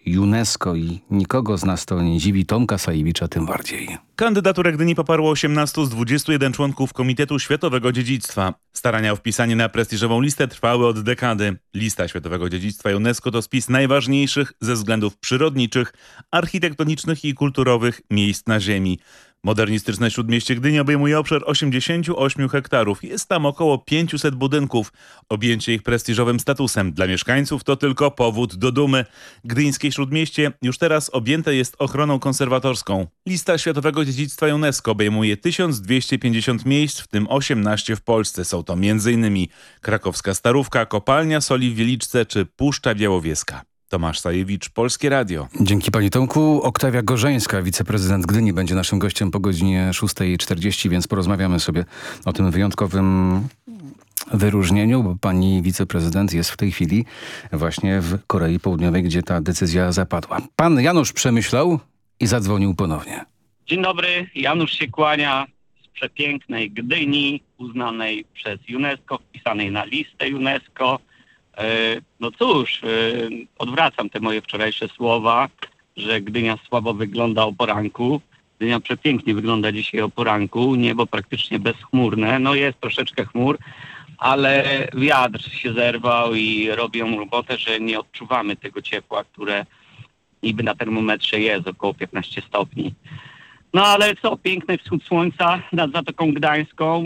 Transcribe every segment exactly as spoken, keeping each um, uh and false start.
UNESCO i nikogo z nas to nie dziwi, Tomka Sajewicza tym bardziej. Kandydaturę Gdyni poparło osiemnastu z dwudziestu jeden członków Komitetu Światowego Dziedzictwa. Starania o wpisanie na prestiżową listę trwały od dekady. Lista Światowego Dziedzictwa UNESCO to spis najważniejszych ze względów przyrodniczych, architektonicznych i kulturowych miejsc na Ziemi. Modernistyczne Śródmieście Gdyni obejmuje obszar osiemdziesięciu ośmiu hektarów. Jest tam około pięciuset budynków. Objęcie ich prestiżowym statusem dla mieszkańców to tylko powód do dumy. Gdyńskie Śródmieście już teraz objęte jest ochroną konserwatorską. Lista Światowego Dziedzictwa UNESCO obejmuje tysiąc dwieście pięćdziesiąt miejsc, w tym osiemnaście w Polsce. Są to m.in. Krakowska Starówka, Kopalnia Soli w Wieliczce czy Puszcza Białowieska. Tomasz Sajewicz, Polskie Radio. Dzięki pani Tomku. Oktawia Gorzeńska, wiceprezydent Gdyni, będzie naszym gościem po godzinie szóstej czterdzieści, więc porozmawiamy sobie o tym wyjątkowym wyróżnieniu, bo pani wiceprezydent jest w tej chwili właśnie w Korei Południowej, gdzie ta decyzja zapadła. Pan Janusz przemyślał i zadzwonił ponownie. Dzień dobry, Janusz się kłania z przepięknej Gdyni, uznanej przez UNESCO, wpisanej na listę UNESCO. No cóż, odwracam te moje wczorajsze słowa, że Gdynia słabo wygląda o poranku. Gdynia przepięknie wygląda dzisiaj o poranku, niebo praktycznie bezchmurne. No jest troszeczkę chmur, ale wiatr się zerwał i robią robotę, że nie odczuwamy tego ciepła, które niby na termometrze jest około piętnaście stopni. No ale co, piękny wschód słońca nad Zatoką Gdańską.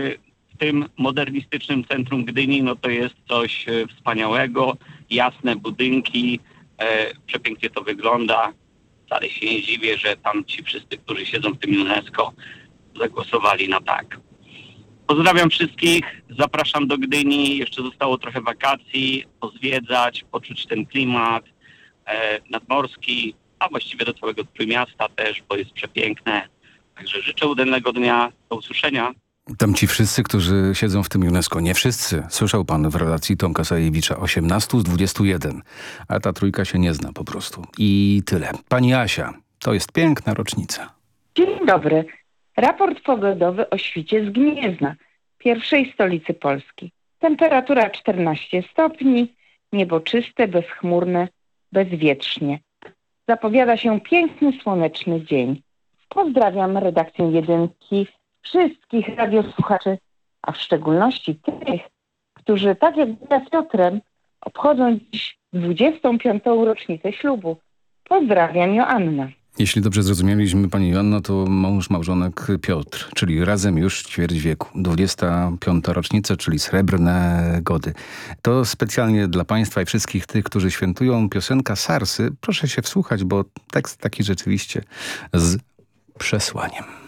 W tym modernistycznym centrum Gdyni, no to jest coś e, wspaniałego, jasne budynki, e, przepięknie to wygląda. Wcale się nie dziwię, że tam ci wszyscy, którzy siedzą w tym UNESCO, zagłosowali na tak. Pozdrawiam wszystkich, zapraszam do Gdyni, jeszcze zostało trochę wakacji, pozwiedzać, poczuć ten klimat e, nadmorski, a właściwie do całego Trójmiasta też, bo jest przepiękne. Także życzę udolnego dnia, do usłyszenia. Tam ci wszyscy, którzy siedzą w tym UNESCO, nie wszyscy. Słyszał pan w relacji Tomka Sajewicza, osiemnastu z dwudziestu jeden. A ta trójka się nie zna po prostu. I tyle. Pani Asia, to jest piękna rocznica. Dzień dobry. Raport pogodowy o świcie z Gniezna, pierwszej stolicy Polski. Temperatura czternaście stopni, niebo czyste, bezchmurne, bezwietrznie. Zapowiada się piękny, słoneczny dzień. Pozdrawiam redakcję Jedynki, wszystkich radiosłuchaczy, a w szczególności tych, którzy tak jak ja z Piotrem obchodzą dziś dwudziestą piątą rocznicę ślubu. Pozdrawiam, Joanna. Jeśli dobrze zrozumieliśmy, pani Joanna, to mąż małżonek Piotr, czyli razem już ćwierć wieku. dwudziesta piąta rocznica, czyli srebrne gody. To specjalnie dla państwa i wszystkich tych, którzy świętują, piosenka Sarsy. Proszę się wsłuchać, bo tekst taki rzeczywiście z przesłaniem.